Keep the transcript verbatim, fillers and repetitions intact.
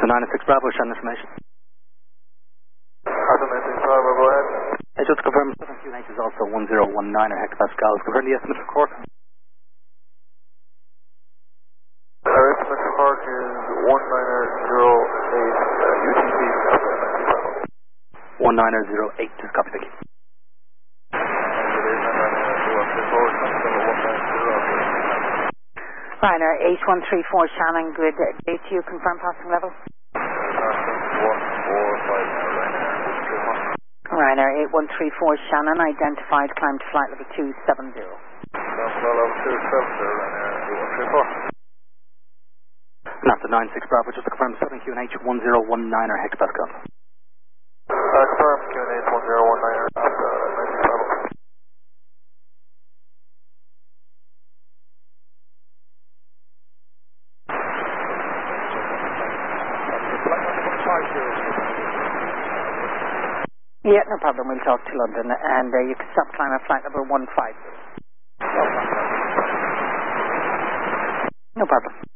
nine six Bravo, Shannon information. Arthur nine six Bravo, go ahead. Uh, just to confirm, seven Q H is also one zero one nine or hectopascals. Confirm the estimate for Cork. Our estimate for Cork is one nine zero eight uh, U T C. one nine zero eight, just copy, thank you. Ryanair eight one three four Shannon, grid J two, confirm passing level. Ryanair eight one three four Shannon, identified, climb to flight level two seven zero. Level two seven zero, Ryanair eight one three four. NASA nine six Bravo, just to confirm seven Q H one zero one nine or hectopascals. Uh, confirm Q N H one zero one nine or nine six Bravo. Yeah, no problem. We'll talk to London, and uh, you can stop climb at flight number one five zero. No problem.